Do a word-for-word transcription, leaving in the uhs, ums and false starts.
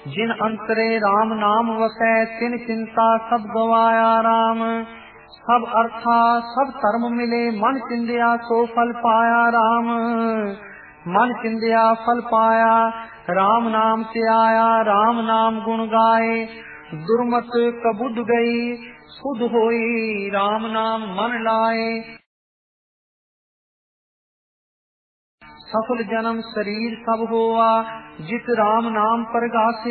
जिन अंतरे राम नाम वसै तिन चिंता सब गवाया राम। सब अर्था सब धर्म मिले मन चिंदिया सो फल पाया राम। मन चिंदिया फल पाया राम नाम से आया राम नाम गुण गाए। दुर्मत कबुद गई सुध होई राम नाम मन लाए। सफल जन्म शरीर सब होआ जित राम नाम परगासे।